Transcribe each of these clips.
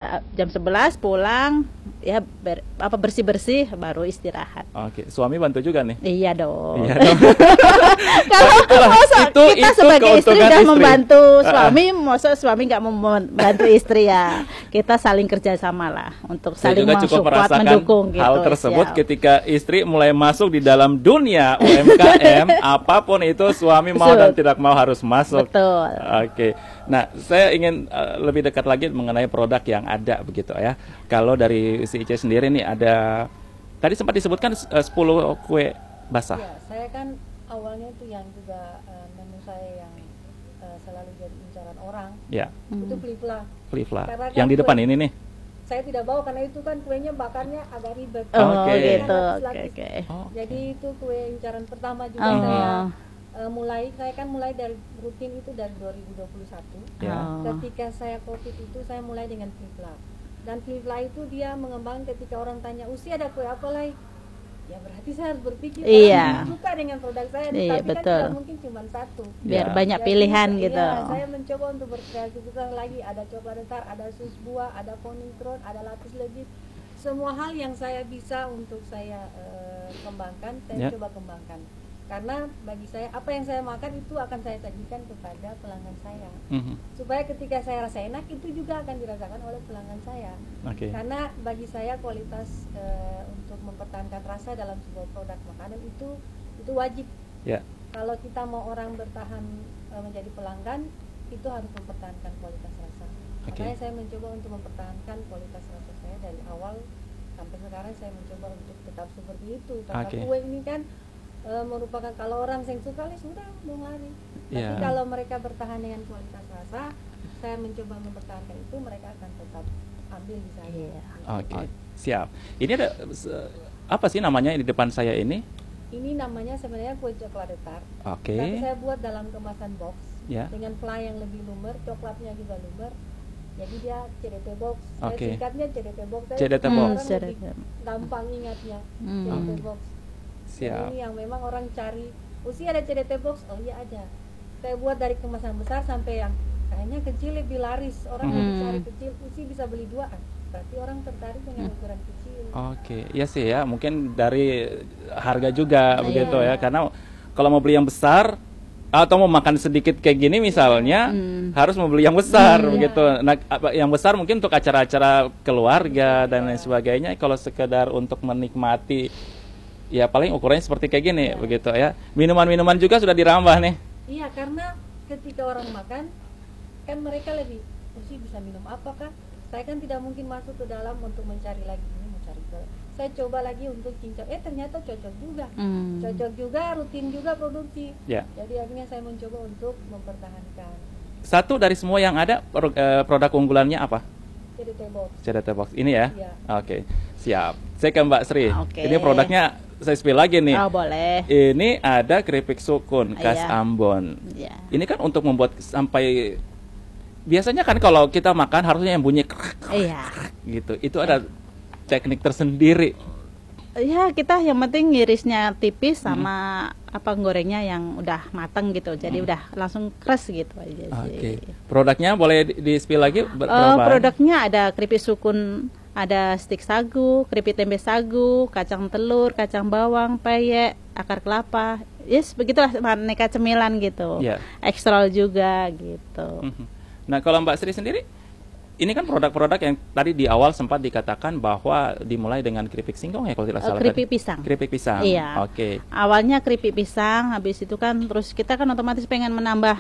jam 11 pulang, ya bersih-bersih baru istirahat. Oke, suami bantu juga nih? Iya dong. Iya dong. Kalau kita sebagai istri udah membantu suami, masa suami nggak membantu istri ya. Kita saling kerjasama lah untuk saling mensupport, mendukung gitu. Hal tersebut ketika istri mulai masuk di dalam dunia UMKM, apapun itu suami mau dan tidak mau harus masuk. Betul. Oke. Nah, saya ingin lebih dekat lagi mengenai produk yang ada begitu ya. Kalau dari si Ice sendiri nih ada, tadi sempat disebutkan 10 kue basah. Ya, saya kan awalnya itu yang juga menu saya yang selalu jadi incaran orang. Ya. Itu flifla. Kan yang di depan ini nih. Saya tidak bawa karena itu kan kuenya bakarnya agak ribet. Oke. Gitu. Jadi itu kue incaran pertama juga saya saya kan mulai dari rutin itu dari 2021. Ketika saya COVID itu saya mulai dengan flifla. Dan flifla itu dia mengembang ketika orang tanya, "Usi ada kue apa lagi?" Ya berarti saya harus berpikir orang suka dengan produk saya, tapi kan tidak mungkin cuma satu. Biar banyak pilihan gitu. Saya mencoba untuk berkreativitas lagi, ada coklat tart, ada sus buah, ada poningkron, ada lapis legit. Semua hal yang saya bisa untuk saya kembangkan, saya coba kembangkan. Karena bagi saya apa yang saya makan itu akan saya sajikan kepada pelanggan saya, supaya ketika saya rasa enak itu juga akan dirasakan oleh pelanggan saya. Karena bagi saya kualitas untuk mempertahankan rasa dalam sebuah produk makanan itu wajib. Kalau kita mau orang bertahan menjadi pelanggan, itu harus mempertahankan kualitas rasa. Makanya saya mencoba untuk mempertahankan kualitas rasa saya dari awal sampai sekarang. Saya mencoba untuk tetap seperti itu. Karena kue ini kan merupakan, kalau orang yang suka sudah mau lari. Tapi kalau mereka bertahan dengan kualitas rasa, saya mencoba mempertahankan itu, mereka akan tetap ambil di saya. Oke, siap. Ini ada apa sih namanya di depan saya ini? Ini namanya sebenarnya kue coklat tart. Tapi saya buat dalam kemasan box dengan fly yang lebih lumer, coklatnya juga lumer. Jadi dia CDT box. Singkatnya CDT box. CDT box. Lebih gampang ingatnya. CDT box. Jadi ini yang memang orang cari, "Usi ada CDT box?" Oh iya ada. Saya buat dari kemasan besar sampai yang kayaknya kecil lebih laris. Orang yang cari kecil, Usi bisa beli 2. Berarti orang tertarik dengan ukuran kecil. Iya sih ya, mungkin dari harga juga begitu ya. Karena kalau mau beli yang besar atau mau makan sedikit kayak gini misalnya, harus membeli yang besar begitu. Nah, yang besar mungkin untuk acara-acara keluarga dan lain sebagainya. Kalau sekedar untuk menikmati, ya paling ukurannya seperti kayak gini begitu ya. Minuman-minuman juga sudah dirambah nih. Iya, karena ketika orang makan kan mereka lebih, "Usi bisa minum apa kah?" Saya kan tidak mungkin masuk ke dalam untuk mencari lagi ini, mencari ke. Saya coba lagi untuk cincang, ternyata cocok juga. Cocok juga, rutin juga produksi. Jadi akhirnya saya mencoba untuk mempertahankan. Satu dari semua yang ada, produk unggulannya apa? CDT box ini ya? Oke, siap. Saya ke Mbak Sri. Ini produknya saya spill lagi nih. Boleh. Ini ada keripik sukun khas Ambon. Ini kan untuk membuat sampai, biasanya kan kalau kita makan harusnya yang bunyi gitu. Itu ada teknik tersendiri. Ya, kita yang penting ngirisnya tipis sama gorengnya yang udah matang gitu. Jadi udah langsung keras gitu aja sih. Produknya boleh di-spill lagi? Produknya ada keripik sukun, ada stik sagu, keripik tempe sagu, kacang telur, kacang bawang, peyek, akar kelapa. Begitulah aneka cemilan gitu. Ekstrol juga gitu. Nah, kalau Mbak Sri sendiri, ini kan produk-produk yang tadi di awal sempat dikatakan bahwa dimulai dengan keripik singkong ya kalau tidak salah. Keripik pisang. Keripik pisang. Iya. Awalnya keripik pisang, habis itu kan terus kita kan otomatis pengen menambah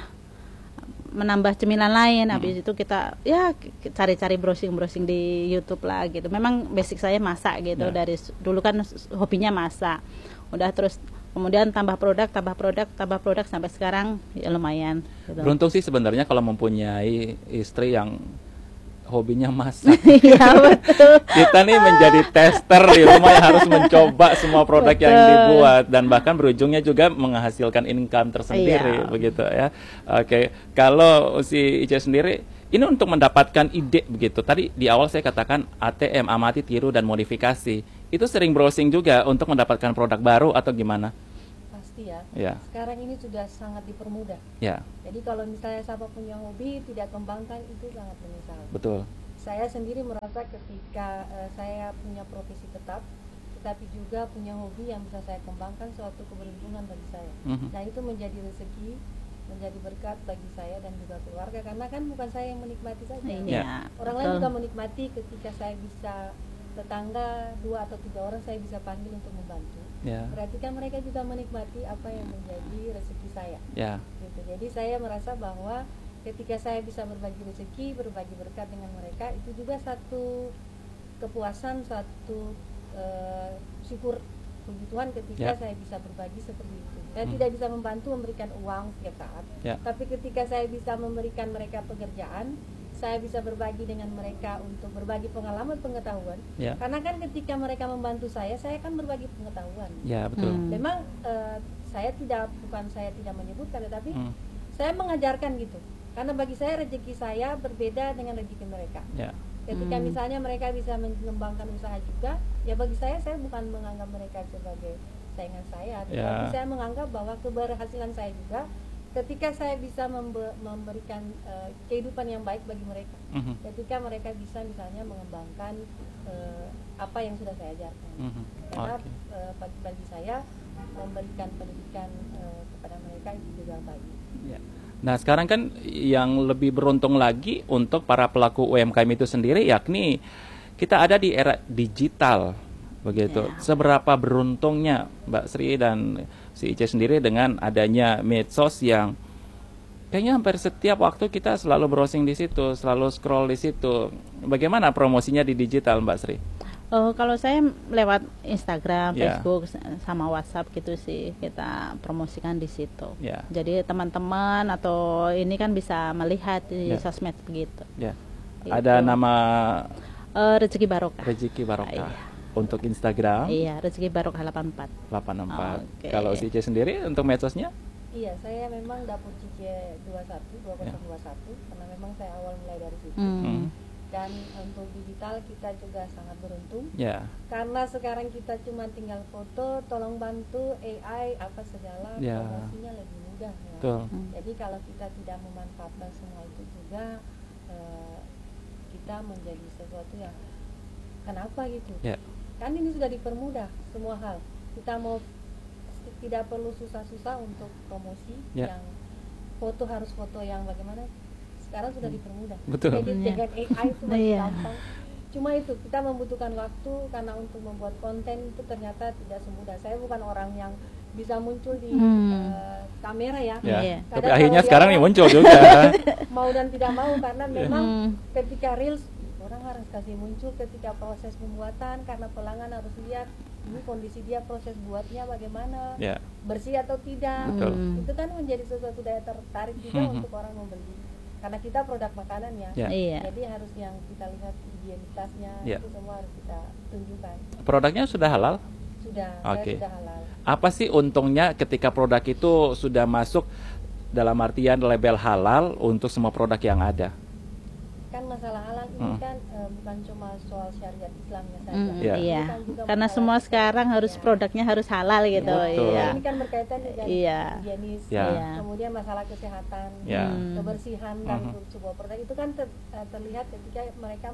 cemilan lain. Habis itu kita cari-cari browsing di YouTube lah gitu. Memang basic saya masak gitu. Dari dulu kan hobinya masak. Udah terus kemudian tambah produk sampai sekarang ya lumayan gitu. Beruntung sih sebenarnya kalau mempunyai istri yang hobinya masak. Iya, betul. Kita nih menjadi tester di rumah yang harus mencoba semua produk yang dibuat dan bahkan berujungnya juga menghasilkan income tersendiri begitu ya. Kalau si Ice sendiri ini untuk mendapatkan ide begitu. Tadi di awal saya katakan ATM, amati, tiru dan modifikasi. Itu sering browsing juga untuk mendapatkan produk baru atau gimana? Pasti ya. Sekarang ini sudah sangat dipermudah. Jadi kalau misalnya siapa punya hobi tidak kembangkan itu sangat menyesal. Betul. saya sendiri merasa ketika saya punya profesi tetap, tetapi juga punya hobi yang bisa saya kembangkan, suatu keberuntungan bagi saya. Nah, itu menjadi rezeki, menjadi berkat bagi saya dan juga keluarga, karena kan bukan saya yang menikmati saja, orang lain juga menikmati ketika saya bisa tetangga 2 atau 3 orang saya bisa panggil untuk membantu. Berarti kan mereka juga menikmati apa yang menjadi rezeki saya. Gitu. Jadi saya merasa bahwa ketika saya bisa berbagi rezeki, berbagi berkat dengan mereka, itu juga satu kepuasan, satu syukur, puji Tuhan ketika saya bisa berbagi seperti itu. Saya tidak bisa membantu memberikan uang setiap saat, tapi ketika saya bisa memberikan mereka pekerjaan, saya bisa berbagi dengan mereka untuk berbagi pengalaman, pengetahuan. Karena kan ketika mereka membantu saya kan berbagi pengetahuan. Betul. Memang saya tidak menyebutkan, tetapi saya mengajarkan gitu. Karena bagi saya rezeki saya berbeda dengan rezeki mereka. Ketika misalnya mereka bisa mengembangkan usaha juga, ya bagi saya bukan menganggap mereka sebagai saingan saya, tetapi saya menganggap bahwa keberhasilan saya juga ketika saya bisa memberikan kehidupan yang baik bagi mereka. Ketika mereka bisa misalnya mengembangkan apa yang sudah saya ajarkan. Karena bagi saya memberikan pendidikan kepada mereka itu juga baik. Nah, sekarang kan yang lebih beruntung lagi untuk para pelaku UMKM itu sendiri, yakni kita ada di era digital, begitu. Seberapa beruntungnya Mbak Sri dan si Ice sendiri dengan adanya medsos yang kayaknya hampir setiap waktu kita selalu browsing di situ, selalu scroll di situ. Bagaimana promosinya di digital, Mbak Sri? Kalau saya lewat Instagram, Facebook, sama WhatsApp gitu sih, kita promosikan di situ. Jadi teman-teman atau ini kan bisa melihat di sosmed begitu. Gitu. Ada nama Rezeki Barokah. Rezeki Barokah. Untuk Instagram? Iya, Rezeki Barokah 84. 84. Kalau si Ice sendiri untuk medsosnya? Iya, saya memang dapur Cice 2021, karena memang saya awal mulai dari situ. Dan untuk digital kita juga sangat beruntung, karena sekarang kita cuma tinggal foto, tolong bantu AI apa segala, promosinya lebih mudah Jadi kalau kita tidak memanfaatkan semua itu juga, kita menjadi sesuatu yang kenapa gitu. Kan ini sudah dipermudah semua hal, kita mau tidak perlu susah-susah untuk promosi, yang foto harus foto yang bagaimana, sekarang sudah dipermudah. Jadi dengan AI itu masih gampang. Cuma itu kita membutuhkan waktu, karena untuk membuat konten itu ternyata tidak semudah. Saya bukan orang yang bisa muncul di kamera Tapi akhirnya sekarang muncul juga. Mau dan tidak mau, karena memang ketika reels orang harus kasih muncul, ketika proses pembuatan, karena pelanggan harus lihat ini kondisi dia, proses buatnya bagaimana, bersih atau tidak. Itu kan menjadi sesuatu daya tertarik juga untuk orang membeli. Karena kita produk makanan jadi harus yang kita lihat higienitasnya, itu semua harus kita tunjukkan. Produknya sudah halal? Sudah, sudah halal. Apa sih untungnya ketika produk itu sudah masuk dalam artian label halal untuk semua produk yang ada? Kan masalah halal ini kan bukan cuma soal syariat Islamnya saja. Karena semua sekarang harus produknya harus halal gitu. Ini kan berkaitan dengan higienis, kemudian masalah kesehatan, kebersihan dan sebuah produk itu kan terlihat ketika mereka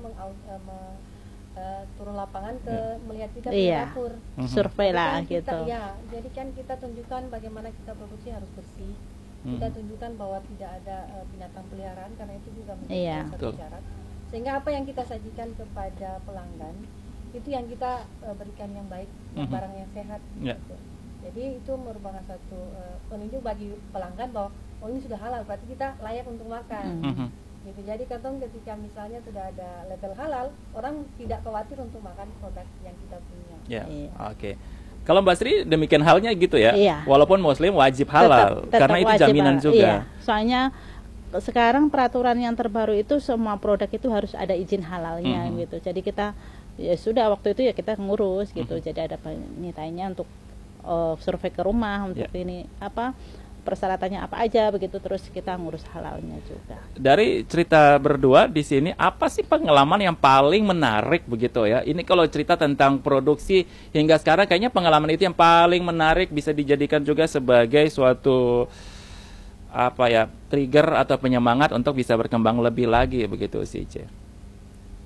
turun lapangan melihat kita di dapur, survei lah gitu. Jadi kan kita tunjukkan bagaimana kita produksi harus bersih. Kita tunjukkan bahwa tidak ada binatang peliharaan, karena itu juga menjadi satu syarat. Sehingga apa yang kita sajikan kepada pelanggan itu yang kita berikan yang baik, barang yang sehat. Gitu. Jadi itu merupakan satu penunjuk bagi pelanggan bahwa ini sudah halal, berarti kita layak untuk makan. Gitu. Jadi ketika misalnya sudah ada label halal, orang tidak khawatir untuk makan produk yang kita punya. Oke. Kalau Mbak Sri demikian halnya gitu ya, walaupun Muslim wajib halal, tetap karena itu jaminan juga. Soalnya sekarang peraturan yang terbaru itu semua produk itu harus ada izin halalnya gitu. Jadi kita sudah waktu itu kita ngurus gitu. Jadi ada penitanya untuk survei ke rumah untuk ini persyaratannya apa aja begitu, terus kita ngurus halalnya juga. Dari cerita berdua di sini, apa sih pengalaman yang paling menarik begitu ya? Ini kalau cerita tentang produksi hingga sekarang kayaknya pengalaman itu yang paling menarik, bisa dijadikan juga sebagai suatu trigger atau penyemangat untuk bisa berkembang lebih lagi begitu sih, Ice.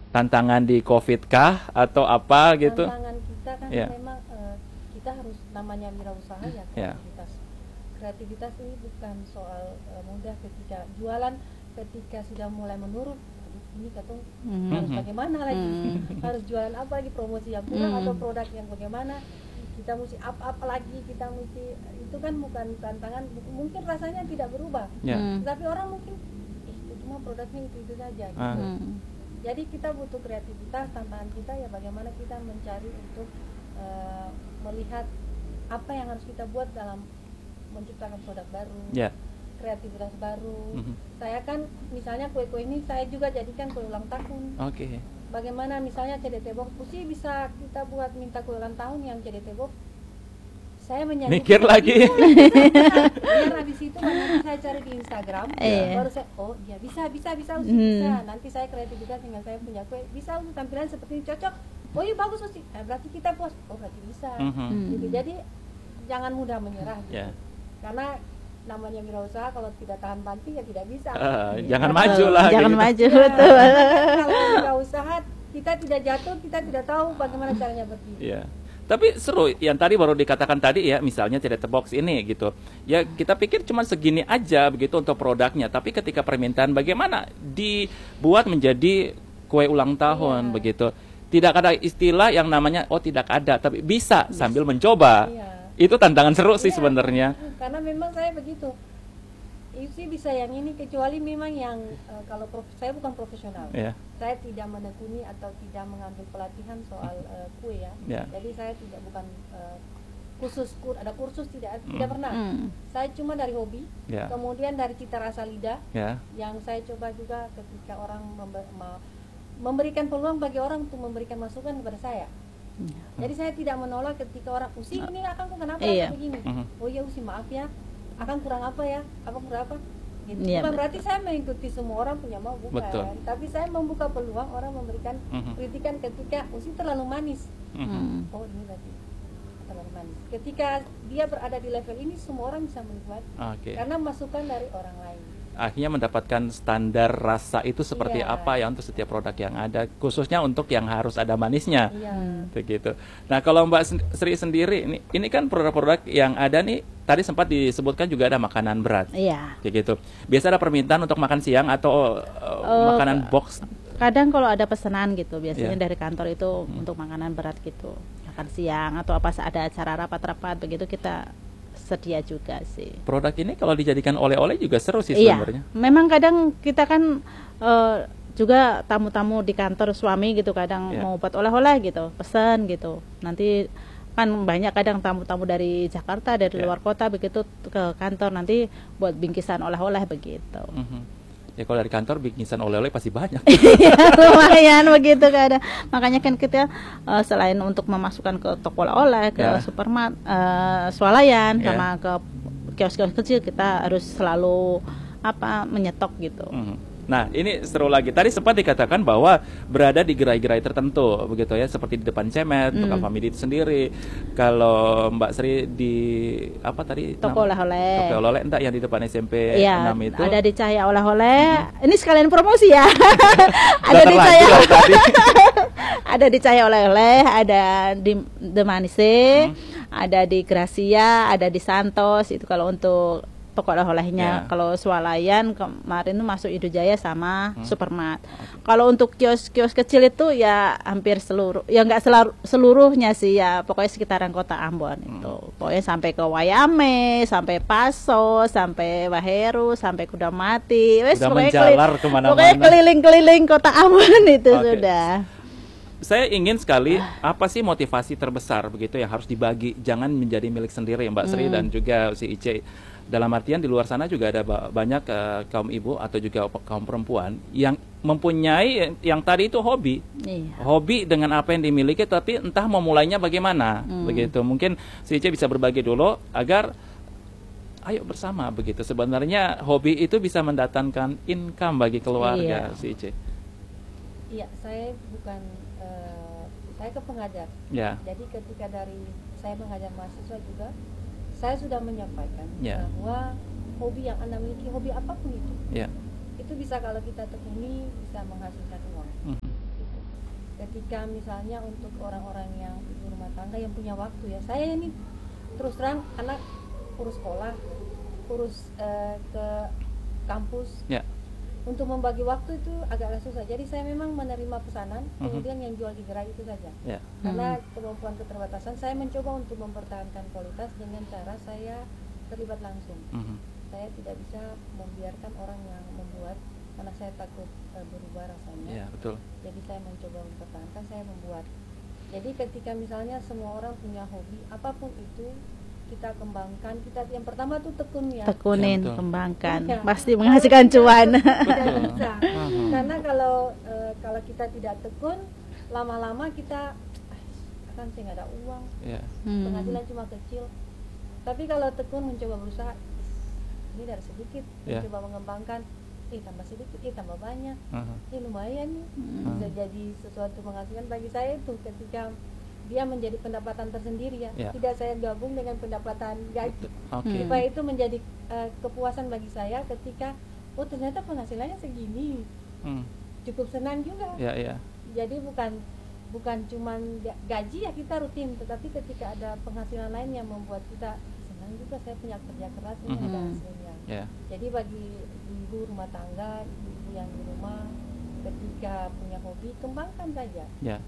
tantangan di COVID kah atau apa gitu? Tantangan kita kan Ya. memang kita harus namanya wirausaha ya Ya. kreativitas. Kreativitas ini bukan soal mudah ketika jualan, ketika sudah mulai menurun. Aduh, ini katong harus bagaimana lagi? Harus jualan apa lagi, promosi yang kurang atau produk yang bagaimana? Kita mesti apa lagi, kita mesti, itu kan bukan tantangan, mungkin rasanya tidak berubah. Ya. Tapi orang mungkin itu cuma produknya itu saja gitu. Jadi kita butuh kreativitas, tantangan kita ya bagaimana kita mencari untuk melihat apa yang harus kita buat dalam menciptakan produk baru, Ya. kreativitas baru. Saya kan misalnya kue-kue ini saya juga jadikan kue ulang tahun. Oke. Bagaimana misalnya CDT box sih bisa kita buat minta kue ulang tahun yang CDT box. Saya menyanggup Mikir lagi. biar habis itu nanti saya cari di Instagram, baru saya iya bisa Usi, bisa. Nanti saya kreativitas dengan saya punya kue, bisa Usi tampilan seperti ini cocok. Oh iya bagus Usi. Berarti kita puas. Oh berarti bisa. Gitu. Jadi jangan mudah menyerah gitu. Ya. Karena namanya wirausaha kalau tidak tahan banting ya tidak bisa. Jangan maju lah. Jangan gitu. maju, betul. Kalau wirausaha kita tidak jatuh, kita tidak tahu bagaimana caranya berdiri. Iya. Tapi seru, yang tadi baru dikatakan tadi ya, misalnya CDT box ini gitu. Ya kita pikir cuma segini aja begitu untuk produknya, tapi ketika permintaan bagaimana dibuat menjadi kue ulang tahun begitu. Tidak ada istilah yang namanya tidak ada, tapi bisa sambil mencoba. Iya. Itu tantangan seru sih sebenarnya. Karena memang saya begitu. Sih bisa yang ini, kecuali memang yang kalau saya bukan profesional. Ya. Saya tidak menekuni atau tidak mengambil pelatihan soal kue ya. Jadi saya bukan ada kursus tidak pernah. Saya cuma dari hobi, kemudian dari cita rasa lidah, yang saya coba juga ketika orang memberikan peluang bagi orang untuk memberikan masukan kepada saya. Jadi saya tidak menolak ketika orang Usi ini akan kenapa begini. Oh ya Usi maaf ya, akan kurang apa ya, kurang apa gitu. Bukan berarti saya mengikuti semua orang punya mau, bukan. Betul. Tapi saya membuka peluang orang memberikan kritikan ketika Usi terlalu manis. Oh ini berarti terlalu manis. Ketika dia berada di level ini semua orang bisa menikmati. Karena masukan dari orang lain. Akhirnya mendapatkan standar rasa itu seperti apa ya untuk setiap produk yang ada, khususnya untuk yang harus ada manisnya. Begitu. Nah, kalau Mbak Sri sendiri ini kan produk-produk yang ada nih, tadi sempat disebutkan juga ada makanan berat. Iya. Gitu. Biasa ada permintaan untuk makan siang atau makanan box. Kadang kalau ada pesanan gitu, biasanya dari kantor itu untuk makanan berat gitu, makan siang atau apa ada acara rapat-rapat begitu kita sedia juga sih. Produk ini kalau dijadikan oleh-oleh juga seru sih sebenarnya. Memang kadang kita kan juga tamu-tamu di kantor suami gitu kadang mau buat oleh-oleh gitu, pesan gitu. Nanti kan banyak kadang tamu-tamu dari Jakarta, dari luar kota begitu ke kantor nanti buat bingkisan oleh-oleh begitu. Ya kalau dari kantor bingkisan oleh-oleh pasti banyak. Ya, lumayan begitu kadang. Makanya kan kita selain untuk memasukkan ke toko oleh-oleh, ke supermarket, swalayan sama ke kios-kios kecil kita harus selalu menyetok gitu. Nah, ini seru lagi. Tadi sempat dikatakan bahwa berada di gerai-gerai tertentu, begitu ya, seperti di depan Cemet, untuk Alfamidi itu sendiri. Kalau Mbak Sri di apa tadi? Toko oleh-oleh. Toko oleh-oleh, enggak yang di depan SMP 6 itu. Ada di Cahaya Oleh-oleh. Ini sekalian promosi ya. Ada di Cahaya. Ada di Cahaya Oleh-oleh, ada di The Manise, ada di Gracia, ada di Santos. Itu kalau untuk toko oleh-olehnya. Kalau swalayan kemarin itu masuk Idujaya sama Supermat. Kalau untuk kios-kios kecil itu ya hampir seluruh, ya nggak seluruhnya sih ya, pokoknya sekitaran kota Ambon itu. Pokoknya sampai ke Wayame, sampai Paso, sampai Waheru, sampai Kudamati. Wes menjalar kemana-mana. Pokoknya keliling-keliling kota Ambon itu sudah. Saya ingin sekali, apa sih motivasi terbesar begitu yang harus dibagi, jangan menjadi milik sendiri Mbak Sri dan juga si Ice. Dalam artian di luar sana juga ada banyak kaum ibu atau juga kaum perempuan yang mempunyai yang tadi itu hobi. Hobi dengan apa yang dimiliki, tapi entah memulainya bagaimana. Begitu. Mungkin si Ice bisa berbagi dulu agar ayo bersama begitu. Sebenarnya hobi itu bisa mendatangkan income bagi keluarga si Ice. Iya, saya bukan saya ke pengajar. Jadi ketika saya mengajar mahasiswa juga, saya sudah menyampaikan bahwa hobi yang Anda miliki, hobi apapun itu bisa kalau kita tekuni bisa menghasilkan uang. Gitu. ketika misalnya untuk orang-orang yang ibu rumah tangga yang punya waktu ya, saya ini terus terang anak urus sekolah, urus ke kampus, untuk membagi waktu itu agak susah. Jadi saya memang menerima pesanan, kemudian yang jual di gerai itu saja. Karena kemampuan keterbatasan, saya mencoba untuk mempertahankan kualitas dengan cara saya terlibat langsung. Saya tidak bisa membiarkan orang yang membuat, karena saya takut berubah rasanya. Betul. Jadi saya mencoba mempertahankan, saya membuat. Jadi ketika misalnya semua orang punya hobi, apapun itu kita kembangkan. Kita yang pertama tuh tekunin, kembangkan, pasti menghasilkan cuan. Tidak bisa. Karena kalau kita tidak tekun, lama-lama kita akan saya nggak ada uang, penghasilan cuma kecil. Tapi kalau tekun mencoba berusaha, ini dari sedikit, mencoba mengembangkan, tambah sedikit, tambah banyak, lumayan nih, bisa jadi sesuatu penghasilan bagi saya itu ketika dia menjadi pendapatan tersendiri ya. Tidak saya gabung dengan pendapatan gaji. Supaya itu menjadi kepuasan bagi saya ketika ternyata penghasilannya segini. Cukup senang juga. Jadi bukan cuman gaji ya kita rutin, tetapi ketika ada penghasilan lain yang membuat kita senang juga, saya punya kerja keras ini ada hasilnya. Jadi bagi ibu rumah tangga, ibu yang di rumah, ketika punya hobi kembangkan saja.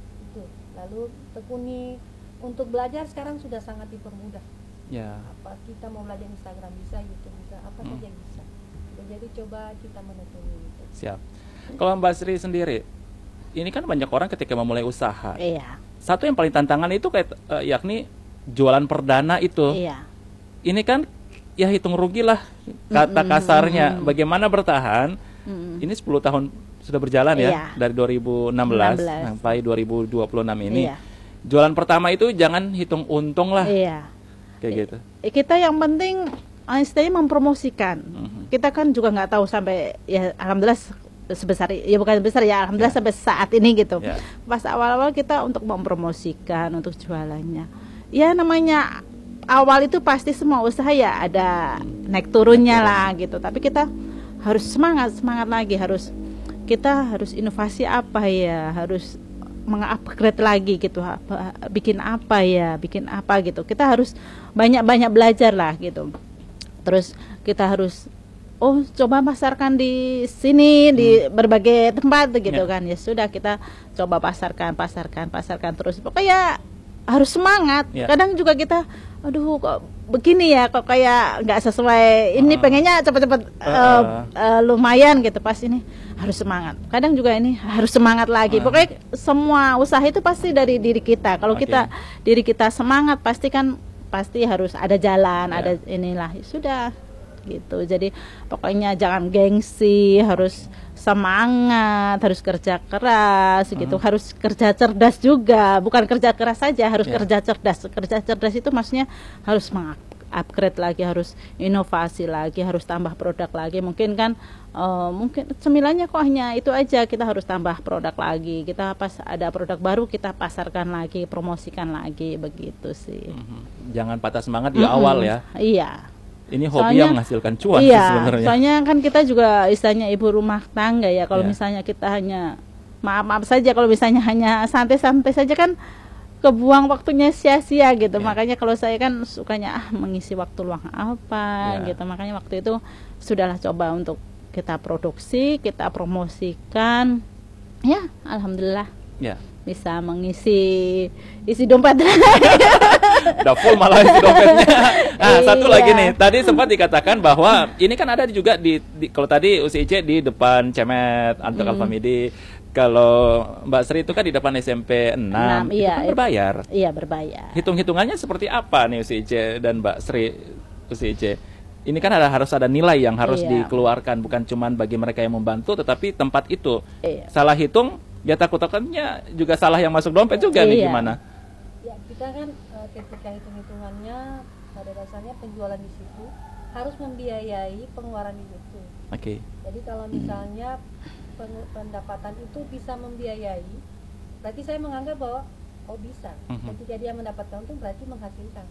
Lalu tekuni. Untuk belajar sekarang sudah sangat dipermudah. Apa kita mau belajar Instagram bisa, YouTube bisa, apa saja bisa. Jadi coba kita menekuni itu. Siap. Kalau Mbak Sri sendiri, ini kan banyak orang ketika memulai usaha. Satu yang paling tantangan itu yakni jualan perdana itu. Ini kan ya hitung rugi lah kata kasarnya. Bagaimana bertahan? Ini 10 tahun sudah berjalan ya, dari 2016 sampai 2026 ini. Jualan pertama itu jangan hitung untung lah. Kayak gitu. Kita yang penting istilahnya mempromosikan. Kita kan juga nggak tahu sampai ya alhamdulillah sebesar ya, bukan besar ya, alhamdulillah sampai saat ini gitu. Pas awal-awal kita untuk mempromosikan untuk jualannya. Ya namanya awal itu pasti semua usaha ya ada naik turunnya lah gitu. Tapi kita harus semangat lagi, kita harus inovasi apa ya, harus mengupgrade lagi gitu, bikin apa gitu. Kita harus banyak belajar lah gitu. Terus kita harus coba pasarkan di sini, di berbagai tempat gitu kan. Ya sudah, kita coba pasarkan terus. Pokoknya harus semangat. Kadang juga kita kok begini ya, kok kayak nggak sesuai ini, pengennya cepet-cepet lumayan gitu. Pas ini harus semangat, kadang juga ini harus semangat lagi. Pokoknya semua usaha itu pasti dari diri kita. Kalau kita diri kita semangat, pasti harus ada jalan, ada inilah, sudah gitu. Jadi pokoknya jangan gengsi, harus semangat, harus kerja keras gitu, harus kerja cerdas juga, bukan kerja keras saja, harus kerja cerdas. Kerja cerdas itu maksudnya harus upgrade lagi, harus inovasi lagi, harus tambah produk lagi. Mungkin kan mungkin cemilannya kok hanya itu aja, kita harus tambah produk lagi. Kita pas ada produk baru kita pasarkan lagi, promosikan lagi, begitu sih. Jangan patah semangat di awal ya. Ini hobi yang menghasilkan cuan sih sebenarnya. Soalnya kan kita juga istilahnya ibu rumah tangga ya. Kalau misalnya kita hanya maaf saja, kalau misalnya hanya santai-santai saja kan kebuang waktunya sia-sia gitu. Makanya kalau saya kan sukanya mengisi waktu luang apa gitu. Makanya waktu itu sudahlah coba untuk kita produksi, kita promosikan. Ya, alhamdulillah. Bisa mengisi dompet. Udah full malah isi dompetnya. Nah, satu lagi nih, tadi sempat dikatakan bahwa ini kan ada juga di kalau tadi UCIC di depan Cemet untuk Alfamidi, kalau Mbak Sri itu kan di depan SMP 6, itu kan berbayar. Iya, berbayar. Hitung-hitungannya seperti apa nih UCIC dan Mbak Sri UCIC? Ini kan harus ada nilai yang harus dikeluarkan, bukan cuma bagi mereka yang membantu, tetapi tempat itu salah hitung, ya takut-takutnya juga salah yang masuk dompet juga nih, gimana? Ya, kita kan ketika hitung-hitungannya pada dasarnya penjualan di situ harus membiayai pengeluaran di situ. Jadi kalau misalnya pendapatan itu bisa membiayai, berarti saya menganggap bahwa bisa. Ketika dia mendapatkan untung berarti menghasilkan.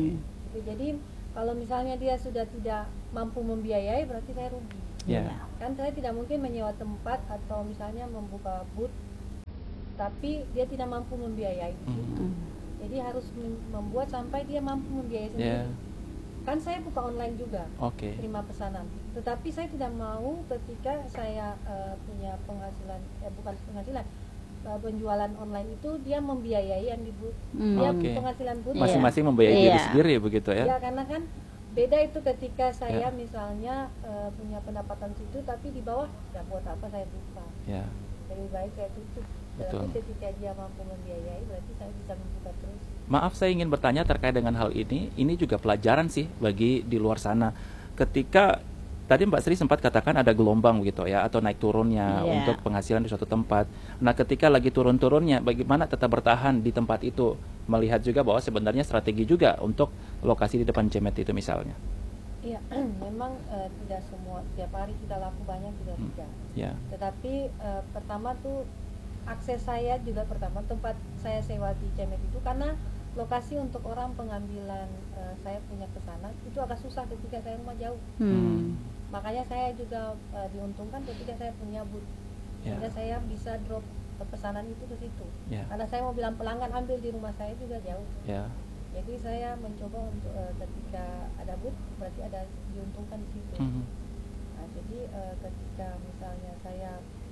Jadi kalau misalnya dia sudah tidak mampu membiayai, berarti saya rugi. Kan saya tidak mungkin menyewa tempat atau misalnya membuka booth tapi dia tidak mampu membiayai di situ. Jadi harus membuat sampai dia mampu membiayai sendiri. Kan saya buka online juga, terima pesanan. Tetapi saya tidak mau ketika saya punya penghasilan, bukan penghasilan, penjualan online itu dia membiayai yang di booth. Dia penghasilan booth. Masing-masing membiayai diri sendiri begitu ya? Ya, karena kan beda itu ketika saya misalnya punya pendapatan situ, tapi di bawah ya buat apa saya buka? Lebih baik saya tutup. Tapi ketika dia mampu membiayai, berarti saya bisa membuka terus. Maaf, saya ingin bertanya terkait dengan hal ini. Ini juga pelajaran sih bagi di luar sana. Ketika tadi Mbak Sri sempat katakan ada gelombang begitu ya, atau naik turunnya untuk penghasilan di suatu tempat. Nah, ketika lagi turun-turunnya, bagaimana tetap bertahan di tempat itu? Melihat juga bahwa sebenarnya strategi juga untuk lokasi di depan Cemet itu misalnya. Iya, memang tidak semua tiap hari kita laku banyak juga tidak. Tetapi pertama tuh akses saya juga pertama tempat saya sewa di Cemet itu karena lokasi untuk orang pengambilan saya punya pesanan itu agak susah ketika saya rumah jauh. Makanya saya juga diuntungkan ketika saya punya booth, sehingga saya bisa drop pesanan itu ke situ. Karena saya mau bilang pelanggan ambil di rumah saya juga jauh. Jadi saya mencoba untuk ketika ada booth berarti ada diuntungkan di situ. Nah, jadi ketika misalnya saya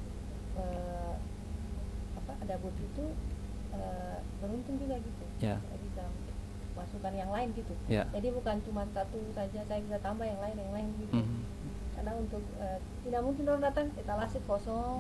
ada booth itu beruntung juga gitu. Saya bisa masukkan yang lain gitu. Jadi bukan cuma satu saja, saya bisa tambah yang lain gitu. Karena untuk tidak mungkin orang datang etalase kosong.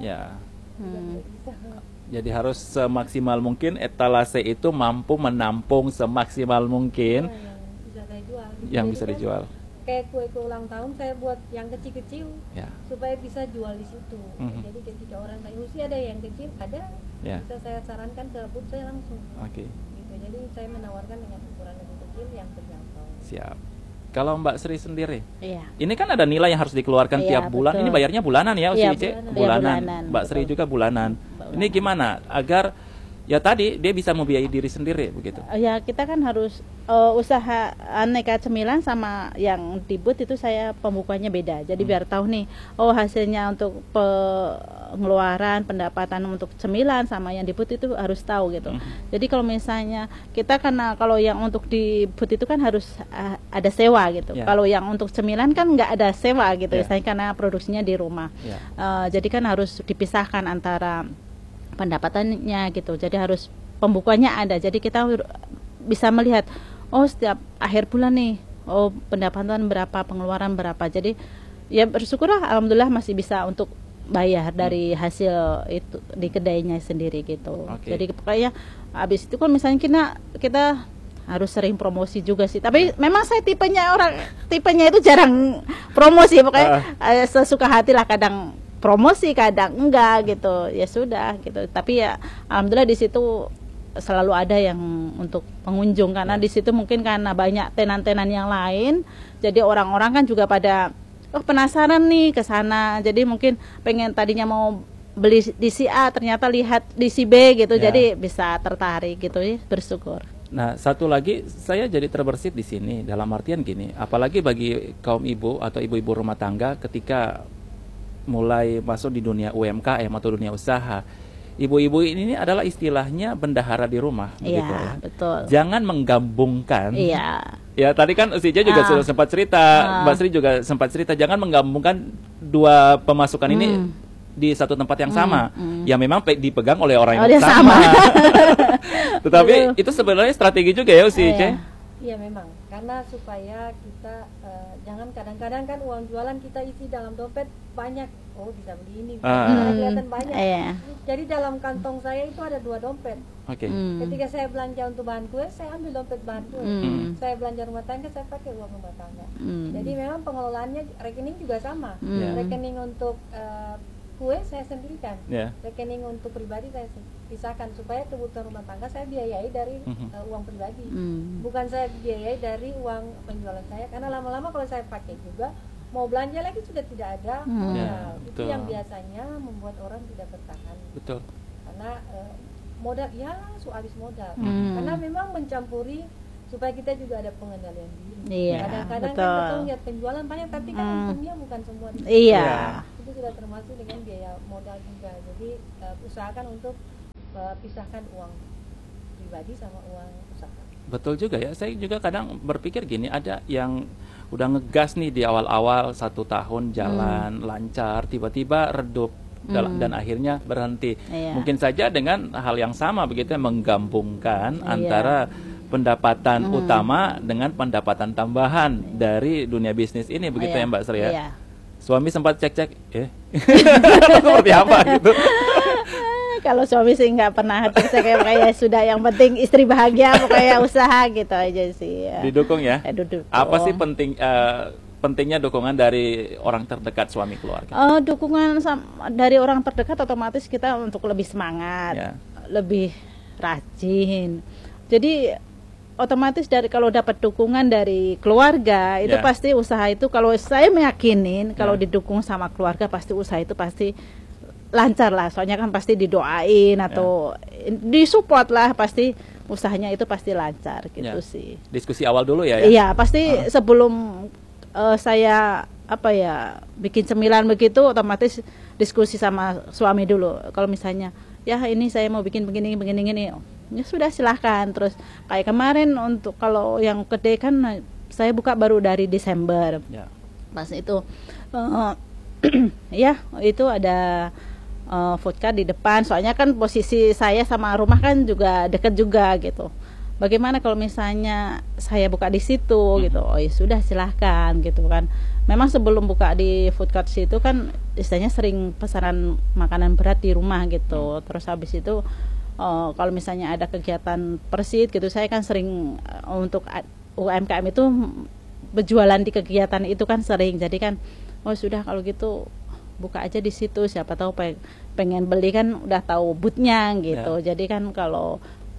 Bisa. Jadi harus semaksimal mungkin etalase itu mampu menampung semaksimal mungkin yang bisa saya jual. Yang bisa dijual. Kayak kue ulang tahun saya buat yang kecil-kecil supaya bisa jual di situ. Jadi ketika orang tanya usia ada yang kecil, ada bisa saya sarankan ke booth saya langsung. Gitu. Jadi saya menawarkan dengan ukuran lebih kecil yang terjangkau. Siap. Kalau Mbak Sri sendiri, ini kan ada nilai yang harus dikeluarkan tiap bulan. Betul. Ini bayarnya bulanan ya, bulanan. Mbak Sri juga bulanan. Ini gimana agar ya tadi dia bisa membiayai diri sendiri begitu? Ya kita kan harus usaha aneka cemilan sama yang di booth itu saya pembukanya beda. Jadi biar tahu nih, hasilnya untuk pengeluaran pendapatan untuk cemilan sama yang di booth itu harus tahu gitu. Jadi kalau misalnya kita karena kalau yang untuk di booth itu kan harus ada sewa gitu. Kalau yang untuk cemilan kan nggak ada sewa gitu. Misalnya karena produksinya di rumah. Jadi kan harus dipisahkan antara pendapatannya gitu. Jadi harus pembukanya ada. Jadi kita bisa melihat setiap akhir bulan nih pendapatan berapa, pengeluaran berapa. Jadi ya bersyukurlah alhamdulillah masih bisa untuk bayar dari hasil itu di kedainya sendiri gitu. Jadi pokoknya habis itu kan misalnya kita harus sering promosi juga sih. Tapi memang saya tipenya itu jarang promosi, pokoknya sesuka hati lah, kadang promosi kadang enggak gitu. Ya sudah gitu. Tapi ya alhamdulillah di situ selalu ada yang untuk pengunjung karena di situ mungkin karena banyak tenan-tenan yang lain. Jadi orang-orang kan juga pada penasaran nih ke sana. Jadi mungkin pengen tadinya mau beli di si A ternyata lihat di si B gitu. Jadi bisa tertarik gitu ya, bersyukur. Nah, satu lagi saya jadi terbersit di sini dalam artian gini, apalagi bagi kaum ibu atau ibu-ibu rumah tangga ketika mulai masuk di dunia UMKM atau dunia usaha. Ibu-ibu ini adalah istilahnya bendahara di rumah, begitu ya. Betul. Jangan menggabungkan. Ya, tadi kan Usija juga sudah sempat cerita, Mbak Sri juga sempat cerita, jangan menggabungkan dua pemasukan ini di satu tempat yang sama. Ya memang dipegang oleh orang yang sama. Tetapi itu sebenarnya strategi juga ya Usija. Iya memang, karena supaya kita jangan kadang-kadang kan uang jualan kita isi dalam dompet banyak, bisa beli ini, kelihatan banyak. Jadi dalam kantong saya itu ada 2 dompet. Ketika saya belanja untuk bahan kue, saya ambil dompet bahan kue. Saya belanja rumah tangga, saya pakai uang rumah tangga. Jadi memang pengelolaannya rekening juga sama. Rekening untuk kue saya sendirikan, rekening untuk pribadi saya pisahkan supaya kebutuhan rumah tangga saya biayai dari uang pribadi, bukan saya biayai dari uang penjualan saya, karena lama-lama kalau saya pakai juga mau belanja lagi sudah tidak ada modal. Itu yang biasanya membuat orang tidak bertahan. Karena modal habis modal, karena memang mencampuri supaya kita juga ada pengendalian diri. Kadang-kadang kan betul lihat penjualan banyak tapi kan untungnya bukan semua. Itu sudah termasuk dengan biaya modal juga. Jadi usahakan untuk pisahkan uang pribadi sama uang usaha. Betul juga ya. Saya juga kadang berpikir gini, ada yang udah ngegas nih di awal-awal 1 tahun jalan lancar, tiba-tiba redup dan akhirnya berhenti. Iya. Mungkin saja dengan hal yang sama begitu, menggabungkan antara pendapatan utama dengan pendapatan tambahan dari dunia bisnis ini, begitu ya Mbak Sri ya. Iya. Suami sempat cek-cek, seperti apa gitu. Kalau suami sih nggak pernah cek, kayak sudah, yang penting istri bahagia, pokoknya usaha gitu aja sih. Ya. Didukung ya. Didukung. Apa sih pentingnya dukungan dari orang terdekat suami keluarga? Dukungan dari orang terdekat otomatis kita untuk lebih semangat, Ya. lebih rajin. Jadi otomatis kalau dapat dukungan dari keluarga itu Ya. pasti usaha itu, kalau saya meyakinin kalau Ya. didukung sama keluarga pasti usaha itu pasti lancar lah, soalnya kan pasti didoain atau disupport lah, pasti usahanya itu pasti lancar gitu sih. Diskusi awal dulu ya. Iya, pasti sebelum saya bikin cemilan begitu, otomatis diskusi sama suami dulu. Kalau misalnya ya ini saya mau bikin begini ya sudah silahkan. Terus kayak kemarin untuk kalau yang gede kan saya buka baru dari Desember. Ya. Pas itu ya itu ada food cart di depan, soalnya kan posisi saya sama rumah kan juga dekat juga gitu. Bagaimana kalau misalnya saya buka di situ gitu? Oh ya sudah silahkan gitu kan. Memang sebelum buka di food cart situ kan istilahnya sering pesanan makanan berat di rumah gitu. Terus habis itu kalau misalnya ada kegiatan persit gitu, saya kan sering untuk UMKM itu berjualan di kegiatan itu kan sering. Jadi kan oh sudah kalau gitu buka aja di situ, siapa tahu pengen beli kan udah tahu boothnya gitu. Jadi kan kalau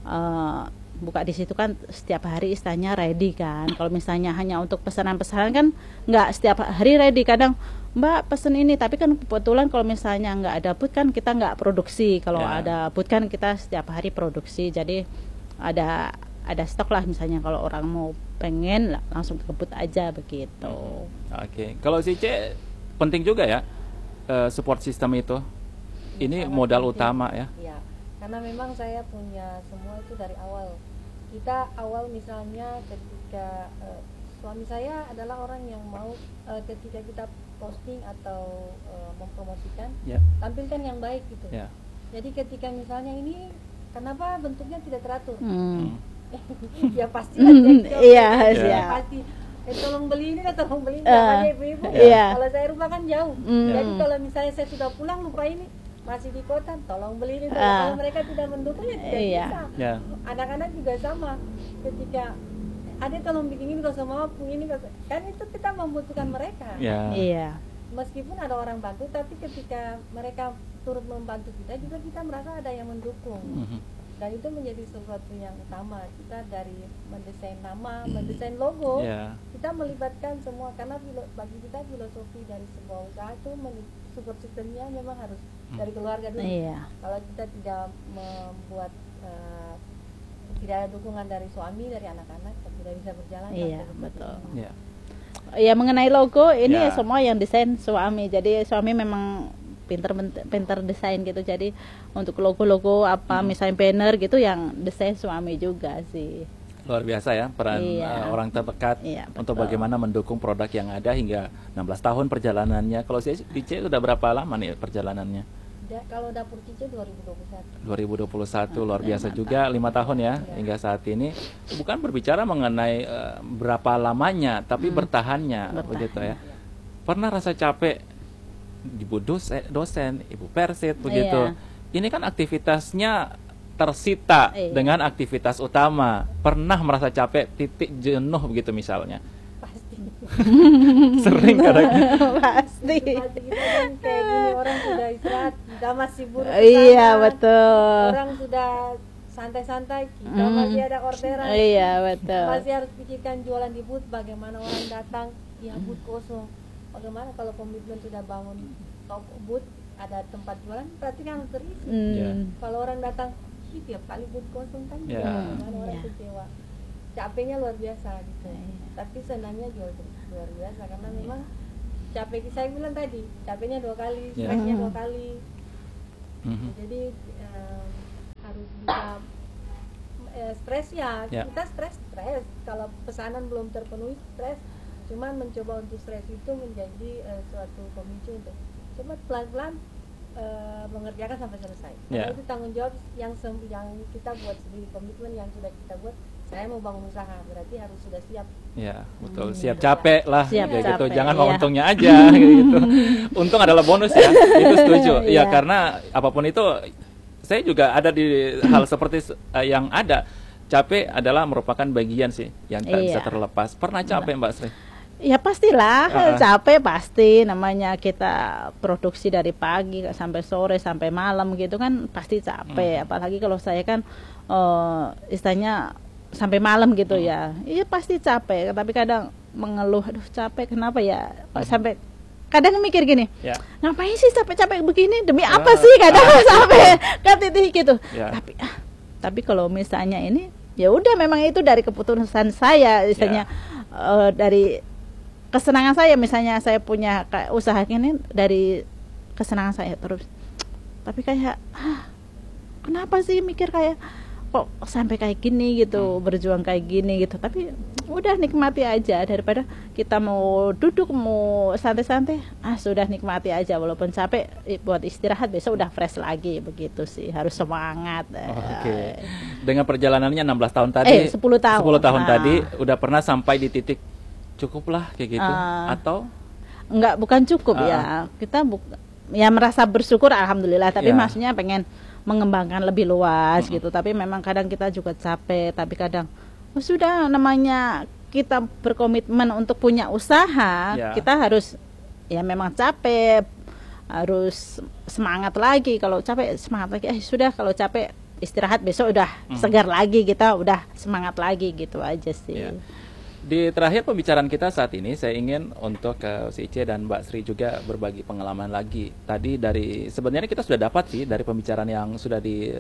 buka di situ kan setiap hari istilahnya ready kan. Kalau misalnya hanya untuk pesanan-pesanan kan nggak setiap hari ready. Kadang Mbak pesen ini, tapi kan kebetulan kalau misalnya nggak ada booth kan kita nggak produksi. Kalau ada booth kan kita setiap hari produksi. Jadi ada stok lah, misalnya kalau orang mau pengen langsung ke booth aja begitu. Oke. Kalau si C penting juga ya support system itu. Ini modal penting. utama ya. Iya, karena memang saya punya semua itu dari awal. Kita awal misalnya ketika suami saya adalah orang yang mau ketika kita posting atau mempromosikan, tampilkan yang baik gitu. Jadi ketika misalnya ini kenapa bentuknya tidak teratur, ya pasti pasti tolong beli ini, tolong beli ini, namanya ibu-ibu. Kalau saya rumah kan jauh, jadi kalau misalnya saya sudah pulang lupa ini masih di kota, tolong beli ini. Kalau mereka tidak mendukung ya tidak bisa. Anak-anak juga sama, ketika ada tolong bikin ini, kalau semua ini kan itu kita membutuhkan mereka. Meskipun ada orang bantu, tapi ketika mereka turut membantu kita juga kita merasa ada yang mendukung. Dan itu menjadi sesuatu yang utama. Kita dari mendesain nama, mendesain logo, kita melibatkan semua, karena bagi kita filosofi dari sebuah usaha itu support sistemnya memang harus dari keluarga dulu. Kalau kita tidak membuat tidak ada dukungan dari suami, dari anak-anak, tidak bisa berjalan. Betul. Ya mengenai logo ini semua yang desain suami. Jadi suami memang pinter desain gitu. Jadi untuk logo-logo misalnya banner gitu yang desain suami juga sih. Luar biasa ya peran orang terdekat untuk bagaimana mendukung produk yang ada hingga 16 tahun perjalanannya. Kalau saya di C sudah berapa lama nih perjalanannya? Kalau dapur Cice 2021. 2021 luar biasa juga, 5 tahun ya hingga saat ini. Bukan berbicara mengenai berapa lamanya, tapi bertahannya begitu ya. Pernah rasa capek ibu dosen, ibu persit begitu. Ini kan aktivitasnya tersita dengan aktivitas utama. Pernah merasa capek, titik jenuh begitu misalnya? Pasti. Sering kadang. Pasti. Kita kan kayak gini, orang sudah istirahat, kita masih buru kesana. Iya betul. Orang sudah santai-santai, kita masih ada orderan. Iya betul. Masih harus pikirkan jualan di booth, bagaimana orang datang, ya booth kosong. Bagaimana kalau komitmen sudah bangun toko booth, ada tempat jualan, berarti kan harus terisi. Kalau orang datang, tiap kali booth kosong kan, bagaimana orang kecewa. Capeknya luar biasa gitu. Tapi senangnya juga luar biasa, karena memang capek, saya bilang tadi, capeknya 2 kali, stresnya 2 kali. Jadi stres ya, Ya. kita stres kalau pesanan belum terpenuhi stres, cuman mencoba untuk stres itu menjadi suatu pemicu untuk coba pelan-pelan mengerjakan sampai selesai. Karena Ya. itu tanggung jawab yang kita buat sendiri, komitmen yang sudah kita buat. Saya mau bangun usaha, berarti harus sudah siap. Ya, betul. Siap capek lah, Siap kayak gitu. capek, Jangan mau iya. untungnya aja, kayak gitu. Untung adalah bonus ya, itu setuju. Ya, Iya. karena apapun itu, saya juga ada di hal seperti yang ada. Capek adalah merupakan bagian sih yang tak bisa Iya. terlepas. Pernah capek, Mbak Sri? Ya pastilah, Ah. capek pasti, namanya kita produksi dari pagi sampai sore sampai malam gitu kan pasti capek. Apalagi kalau saya kan istilahnya sampai malam gitu ya. Iya pasti capek, tapi kadang mengeluh, aduh capek kenapa ya? Sampai kadang mikir gini, Ya. ngapain sih capek-capek begini, demi apa sih kadang sampai ke titik gitu. Ya. Tapi kalau misalnya ini ya udah memang itu dari keputusan saya, misalnya dari kesenangan saya, misalnya saya punya kayak usaha ini dari kesenangan saya terus. Tapi kayak kenapa sih mikir kayak kok sampai kayak gini gitu, berjuang kayak gini gitu. Tapi udah nikmati aja, daripada kita mau duduk mau santai-santai, sudah nikmati aja, walaupun capek buat istirahat, besok udah fresh lagi, begitu sih, harus semangat. Oke. Dengan perjalanannya 16 tahun tadi, 10 tahun. 10 tahun tadi udah pernah sampai di titik cukuplah kayak gitu atau enggak, bukan cukup ya. Kita ya merasa bersyukur alhamdulillah, tapi Ya. maksudnya pengen mengembangkan lebih luas gitu. Tapi memang kadang kita juga capek, tapi kadang sudah, namanya kita berkomitmen untuk punya usaha, Ya. kita harus ya memang capek, harus semangat lagi. Kalau capek semangat lagi, sudah kalau capek istirahat, besok udah segar lagi, kita udah semangat lagi gitu aja sih. Ya. Di terakhir pembicaraan kita saat ini, saya ingin untuk si Ice dan Mbak Sri juga berbagi pengalaman lagi. Tadi sebenarnya kita sudah dapat sih dari pembicaraan yang sudah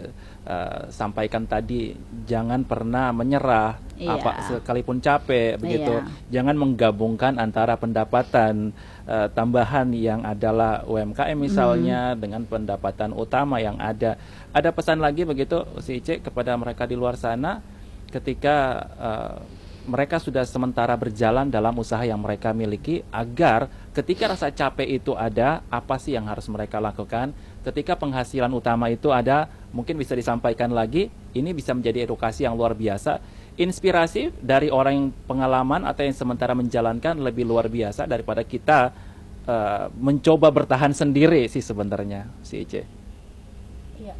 disampaikan tadi, jangan pernah menyerah, Iya. sekalipun capek begitu. Iya. Jangan menggabungkan antara pendapatan tambahan yang adalah UMKM misalnya dengan pendapatan utama yang ada. Ada pesan lagi begitu si Ice kepada mereka di luar sana ketika mereka sudah sementara berjalan dalam usaha yang mereka miliki, agar ketika rasa capek itu ada, apa sih yang harus mereka lakukan? Ketika penghasilan utama itu ada, mungkin bisa disampaikan lagi, ini bisa menjadi edukasi yang luar biasa. Inspirasi dari orang yang pengalaman atau yang sementara menjalankan lebih luar biasa daripada kita mencoba bertahan sendiri sih sebenarnya, si Ice. Iya.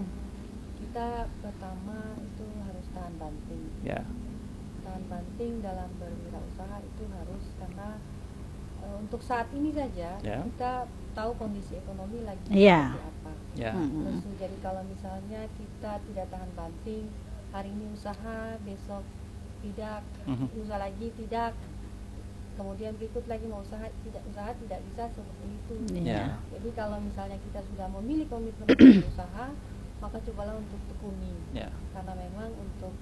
Kita pertama itu harus tahan banting. Ya. Tahan banting dalam berwirausaha itu harus, karena untuk saat ini saja Ya. kita tahu kondisi ekonomi lagi Iya. seperti apa. Ya. Terus jadi kalau misalnya kita tidak tahan banting, hari ini usaha, besok tidak, usaha lagi tidak, kemudian berikut lagi mau usaha tidak bisa seperti itu. Ya. Jadi kalau misalnya kita sudah memilih komitmen untuk usaha, maka cobalah untuk tekuni. Ya. Karena memang untuk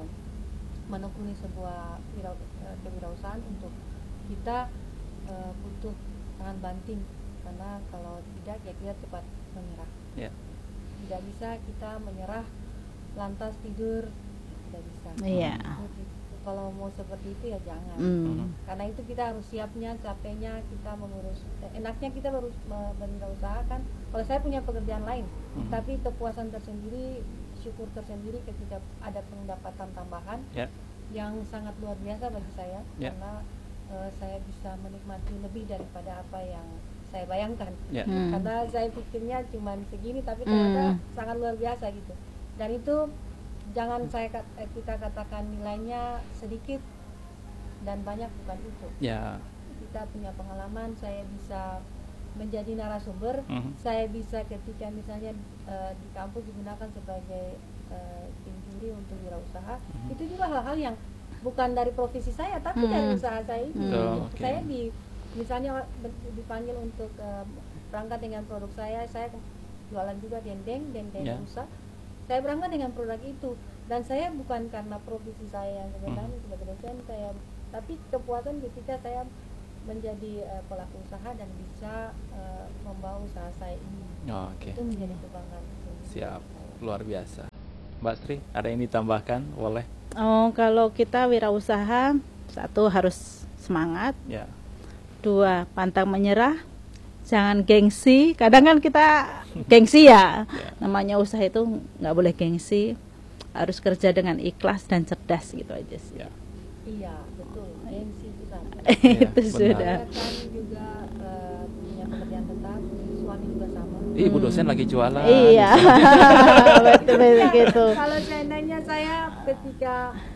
menekuni sebuah kewirausahaan, untuk kita butuh tahan banting, karena kalau tidak ya kita cepat menyerah. Ya. Tidak bisa kita menyerah lantas tidur, tidak bisa. Iya. Kalau mau seperti itu ya jangan. Karena itu kita harus siapnya, capeknya kita mengurus. Enaknya kita berwirausaha kan, kalau saya punya pekerjaan lain, tapi kepuasan tersendiri, syukur tersendiri ketika ada pendapatan tambahan yang sangat luar biasa bagi saya, karena saya bisa menikmati lebih daripada apa yang saya bayangkan. Karena saya pikirnya cuma segini, tapi ternyata sangat luar biasa gitu. Dan itu jangan kita katakan nilainya sedikit dan banyak, bukan itu. Kita punya pengalaman, saya bisa menjadi narasumber, saya bisa ketika misalnya di kampus digunakan sebagai tim juri untuk wirausaha, itu juga hal-hal yang bukan dari profesi saya, tapi dari usaha saya itu. Saya misalnya dipanggil untuk berangkat dengan produk saya jualan juga dendeng rusa. Saya berangkat dengan produk itu, dan saya bukan karena profesi saya yang sebenarnya sebagai dosen, tapi kepuasan ketika saya menjadi pelaku usaha dan bisa membawa usaha saya ini. Itu menjadi kebanggaan. Siap, luar biasa. Mbak Sri, ada yang ditambahkan? Boleh. Oh, kalau kita wirausaha, satu harus semangat, Ya. dua pantang menyerah, jangan gengsi. Kadang kan kita gengsi ya, namanya usaha itu nggak boleh gengsi, harus kerja dengan ikhlas dan cerdas gitu aja sih. Ya. Iya, betul. Gengsi itu sama. Itu benar. sudah. Saya kan juga punya pekerjaan tetap, suami juga sama. Ibu dosen lagi jualan. Iya, betul gitu. Kalau seandainya saya ketika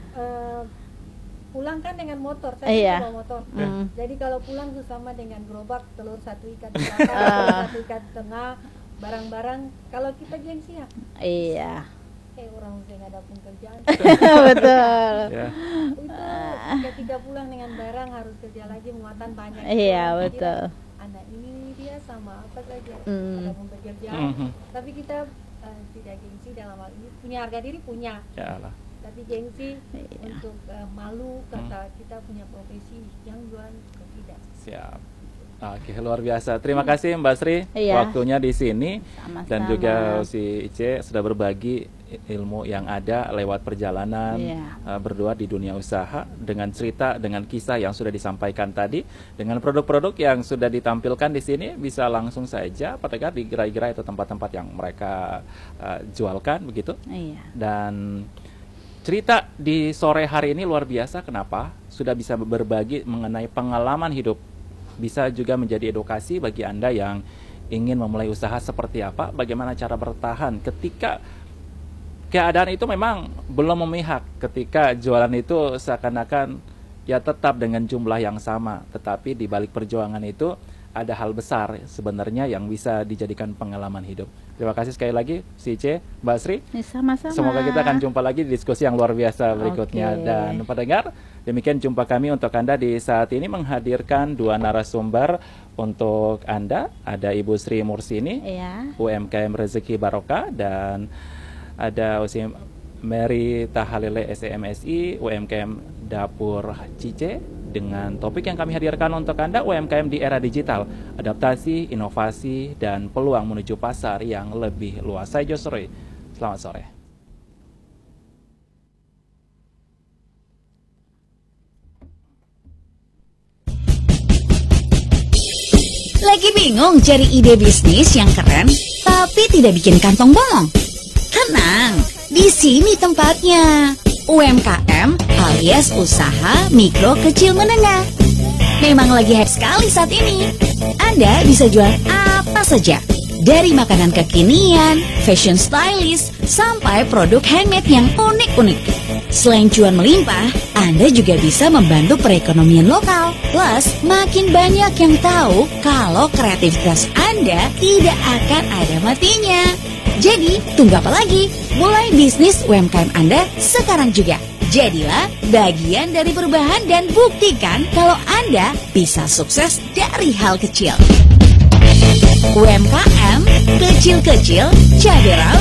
pulang kan dengan motor, saya Iya. bawa motor. Jadi kalau pulang tuh sama dengan gerobak, telur satu ikat di belakang, telur satu ikat di tengah, barang-barang. Kalau kita gengsi ya, Iya, orang saya nggak ada pekerjaan. betul. Ya. Itu ketika pulang dengan barang harus kerja lagi, muatan banyak. Iya, Kira betul. anak ini dia sama apa saja, Mm. ada pun pekerjaan. Tapi kita tidak gengsi dalam hal ini, punya harga diri punya. Ya Allah. Tapi gengsi Iya. untuk malu kata kita punya profesi yang jualan atau tidak. Siap. Oke, luar biasa. Terima kasih Mbak Sri Iya. waktunya di sini. Sama-sama. Dan juga si Ice sudah berbagi ilmu yang ada lewat perjalanan Iya. berdua di dunia usaha dengan cerita, dengan kisah yang sudah disampaikan tadi, dengan produk-produk yang sudah ditampilkan di sini. Bisa langsung saja pendengar di gerai-gerai atau tempat-tempat yang mereka jualkan begitu. Iya. Dan cerita di sore hari ini luar biasa. Kenapa? Sudah bisa berbagi mengenai pengalaman hidup. Bisa juga menjadi edukasi bagi Anda yang ingin memulai usaha seperti apa, bagaimana cara bertahan ketika keadaan itu memang belum memihak, ketika jualan itu seakan-akan ya tetap dengan jumlah yang sama, tetapi di balik perjuangan itu ada hal besar sebenarnya yang bisa dijadikan pengalaman hidup. Terima kasih sekali lagi si Ice, Mbak Sri. Sama-sama. Semoga kita akan jumpa lagi di diskusi yang luar biasa berikutnya. Oke. Dan pendengar, demikian jumpa kami untuk Anda di saat ini menghadirkan dua narasumber untuk Anda. Ada Ibu Sri Mursini, Iya. UMKM Rezeki Barokah, dan ada Usi Mary Tahalile SMSI, UMKM Dapur Cice, dengan topik yang kami hadirkan untuk Anda, UMKM di era digital, adaptasi, inovasi, dan peluang menuju pasar yang lebih luas. Saya Josroy, selamat sore. Lagi bingung cari ide bisnis yang keren, tapi tidak bikin kantong bolong? Tenang, di sini tempatnya. UMKM alias usaha mikro kecil menengah. Memang lagi hype sekali saat ini. Anda bisa jual apa saja, dari makanan kekinian, fashion stylist, sampai produk handmade yang unik-unik. Selain cuan melimpah, Anda juga bisa membantu perekonomian lokal. Plus, makin banyak yang tahu kalau kreativitas Anda tidak akan ada matinya. Jadi, tunggu apa lagi? Mulai bisnis UMKM Anda sekarang juga. Jadilah bagian dari perubahan dan buktikan kalau Anda bisa sukses dari hal kecil. UMKM kecil-kecil cabai rawit.